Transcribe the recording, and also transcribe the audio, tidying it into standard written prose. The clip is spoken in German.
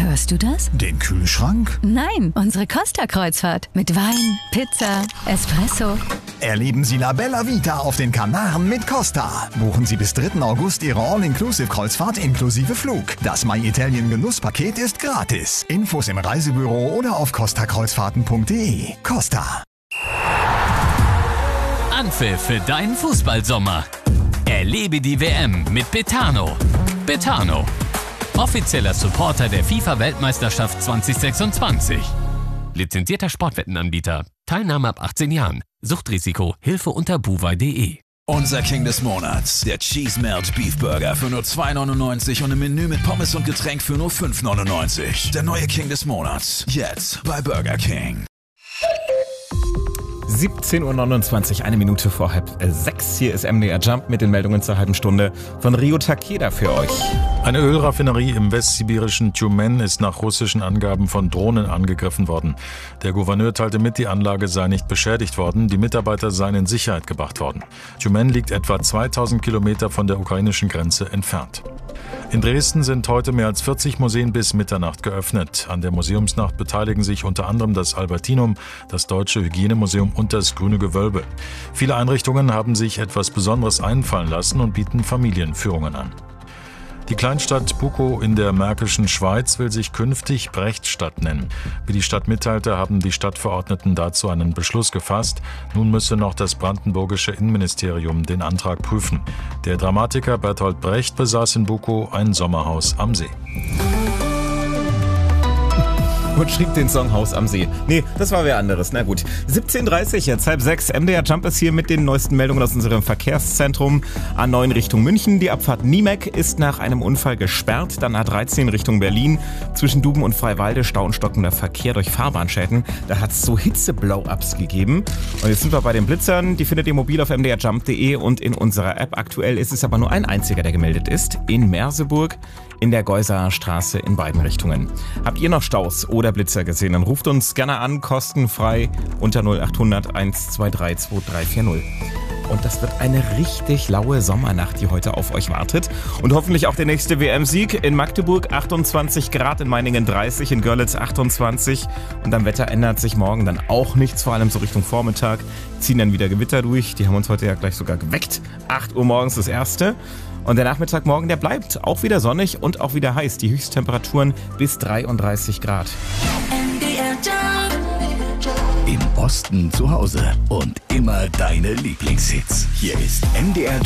Hörst du das? Den Kühlschrank? Nein, unsere Costa-Kreuzfahrt. Mit Wein, Pizza, Espresso. Erleben Sie La Bella Vita auf den Kanaren mit Costa. Buchen Sie bis 3. August Ihre All-Inclusive-Kreuzfahrt inklusive Flug. Das My Italien Genusspaket ist gratis. Infos im Reisebüro oder auf costakreuzfahrten.de. Costa. Anpfiff für deinen Fußballsommer. Erlebe die WM mit Betano. Betano, offizieller Supporter der FIFA-Weltmeisterschaft 2026. Lizenzierter Sportwettenanbieter. Teilnahme ab 18 Jahren. Suchtrisiko. Hilfe unter buwei.de. Unser King des Monats, der Cheese Melt Beef Burger für nur $2,99 und im Menü mit Pommes und Getränk für nur $5,99. Der neue King des Monats, jetzt bei Burger King. 17.29 Uhr, 1 Minute vor 5:30. Hier ist MDR Jump mit den Meldungen zur halben Stunde von Rio Takeda für euch. Eine Ölraffinerie im westsibirischen Tjumen ist nach russischen Angaben von Drohnen angegriffen worden. Der Gouverneur teilte mit, die Anlage sei nicht beschädigt worden, die Mitarbeiter seien in Sicherheit gebracht worden. Tjumen liegt etwa 2000 Kilometer von der ukrainischen Grenze entfernt. In Dresden sind heute mehr als 40 Museen bis Mitternacht geöffnet. An der Museumsnacht beteiligen sich unter anderem das Albertinum, das Deutsche Hygienemuseum und das Grüne Gewölbe. Viele Einrichtungen haben sich etwas Besonderes einfallen lassen und bieten Familienführungen an. Die Kleinstadt Bukow in der Märkischen Schweiz will sich künftig Brechtstadt nennen. Wie die Stadt mitteilte, haben die Stadtverordneten dazu einen Beschluss gefasst. Nun müsse noch das brandenburgische Innenministerium den Antrag prüfen. Der Dramatiker Bertolt Brecht besaß in Bukow ein Sommerhaus am See. Und schrieb den Song Haus am See. Nee, das war wer anderes. Na gut. 17.30 Uhr, jetzt 5:30. MDR Jump ist hier mit den neuesten Meldungen aus unserem Verkehrszentrum. A9 Richtung München. Die Abfahrt Niemek ist nach einem Unfall gesperrt. Dann A13 Richtung Berlin. Zwischen Duben und Freiwalde Stau und stockender Verkehr durch Fahrbahnschäden. Da hat es so Hitze-Blow-Ups gegeben. Und jetzt sind wir bei den Blitzern. Die findet ihr mobil auf mdrjump.de und in unserer App. Aktuell ist es aber nur ein einziger, der gemeldet ist. In Merseburg. In der Geusaer Straße in beiden Richtungen. Habt ihr noch Staus oder Blitzer gesehen? Dann ruft uns gerne an, kostenfrei unter 0800 123 2340. Und das wird eine richtig laue Sommernacht, die heute auf euch wartet. Und hoffentlich auch der nächste WM-Sieg. In Magdeburg 28 Grad, in Meiningen 30, in Görlitz 28. Und am Wetter ändert sich morgen dann auch nichts, vor allem so Richtung Vormittag. Ziehen dann wieder Gewitter durch. Die haben uns heute ja gleich sogar geweckt. 8 Uhr morgens das erste. Und der Nachmittag morgen, der bleibt auch wieder sonnig und auch wieder heiß. Die Höchsttemperaturen bis 33 Grad. Im Osten zu Hause und immer deine Lieblingshits. Hier ist MDR